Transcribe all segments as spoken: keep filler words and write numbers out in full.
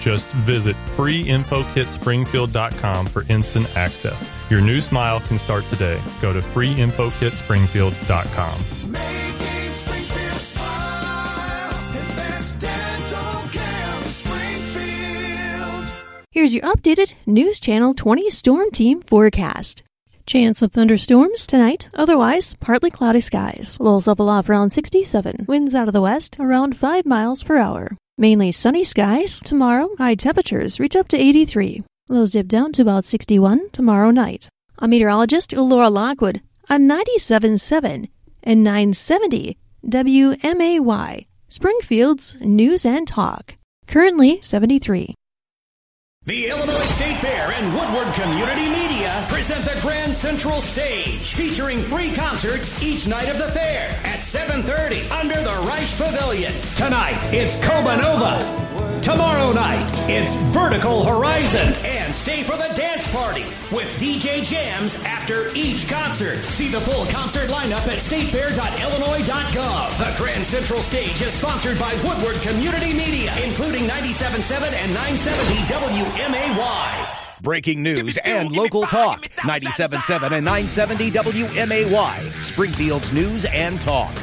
Just visit free info kit springfield dot com for instant access. Your new smile can start today. Go to free info kit springfield dot com. Making Springfield smile. Advanced Dental Care of Springfield. Here's your updated News Channel twenty Storm Team forecast. Chance of thunderstorms tonight, otherwise partly cloudy skies. Lows up aloft around sixty-seven. Winds out of the west around five miles per hour. Mainly sunny skies. Tomorrow, high temperatures reach up to eighty-three. Lows dip down to about sixty-one tomorrow night. A meteorologist, Laura Lockwood, on ninety-seven point seven and nine seventy W M A Y, Springfield's News and Talk. Currently seventy-three. The Illinois State Fair and Woodward Community Media present the Grand Central Stage, featuring three concerts each night of the fair at seven thirty under the Reich Pavilion. Tonight, it's Coba Nova. Tomorrow night, it's Vertical Horizon. And stay for the dance party with D J jams after each concert. See the full concert lineup at state fair dot illinois dot gov. The Grand Central Stage is sponsored by Woodward Community Media, including ninety-seven point seven and nine seventy W M A Y. Breaking news and local talk. ninety-seven point seven and nine seventy W M A Y. Springfield's News and Talk.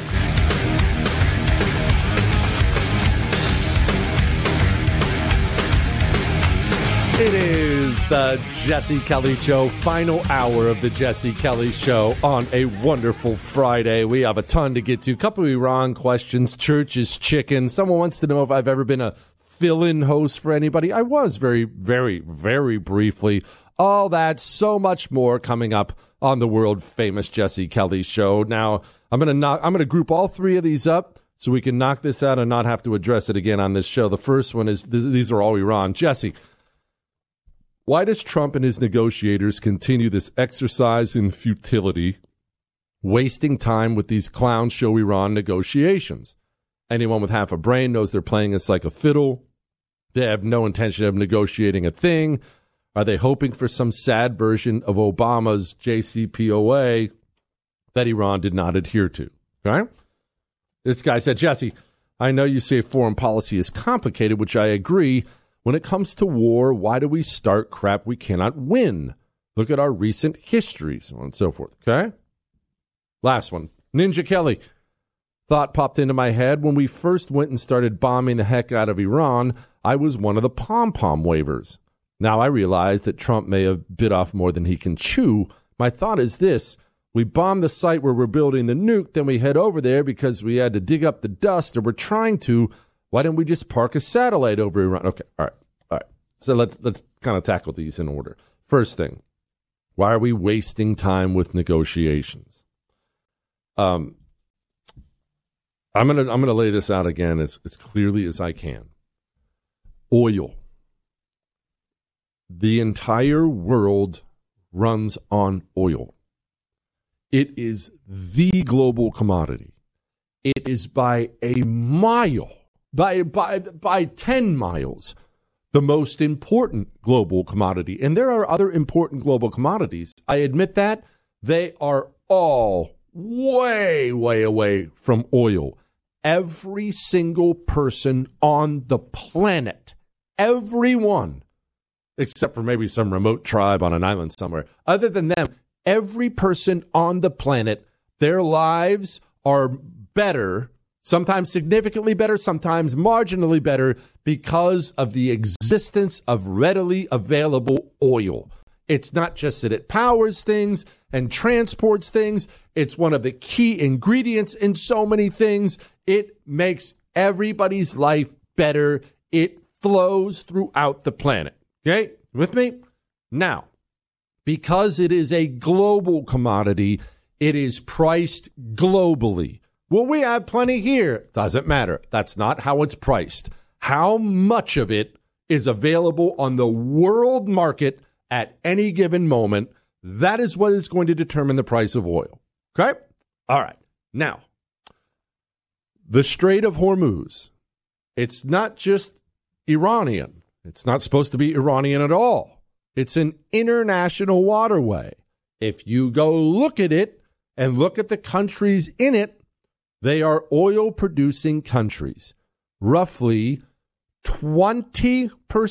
It is the Jesse Kelly Show, final hour of the Jesse Kelly Show on a wonderful Friday. We have a ton to get to. Couple of Iran questions. Church is chicken. Someone wants to know if I've ever been a fill-in host for anybody. I was very, very, very briefly. All that, so much more coming up on the world-famous Jesse Kelly Show. Now, I'm gonna knock, I'm gonna group all three of these up so we can knock this out and not have to address it again on this show. The first one is, these are all Iran. Jesse, why does Trump and his negotiators continue this exercise in futility, wasting time with these clown show Iran negotiations? Anyone with half a brain knows they're playing us like a fiddle. They have no intention of negotiating a thing. Are they hoping for some sad version of Obama's J C P O A that Iran did not adhere to? Okay? This guy said, Jesse, I know you say foreign policy is complicated, which I agree. When it comes to war, why do we start crap we cannot win? Look at our recent history, so on and so forth. Okay? Last one. Ninja Kelly. Thought popped into my head. When we first went and started bombing the heck out of Iran, I was one of the pom-pom wavers. Now I realize that Trump may have bit off more than he can chew. My thought is this. We bomb the site where we're building the nuke, then we head over there because we had to dig up the dust, or we're trying to. Why didn't we just park a satellite over Iran? Okay, all right, all right. So let's let's kind of tackle these in order. First thing, why are we wasting time with negotiations? Um, I'm gonna I'm gonna lay this out again as, as clearly as I can. Oil. The entire world runs on oil. It is the global commodity. It is by a mile. By, by, by ten miles, the most important global commodity. And there are other important global commodities. I admit that. They are all way, way away from oil. Every single person on the planet, everyone, except for maybe some remote tribe on an island somewhere, other than them, every person on the planet, their lives are better, sometimes significantly better, sometimes marginally better, because of the existence of readily available oil. It's not just that it powers things and transports things. It's one of the key ingredients in so many things. It makes everybody's life better. It flows throughout the planet. Okay? With me? Now, because it is a global commodity, it is priced globally. Well, we have plenty here. Doesn't matter. That's not how it's priced. How much of it is available on the world market at any given moment, that is what is going to determine the price of oil. Okay? All right. Now, the Strait of Hormuz, it's not just Iranian. It's not supposed to be Iranian at all. It's an international waterway. If you go look at it and look at the countries in it, they are oil-producing countries. Roughly twenty percent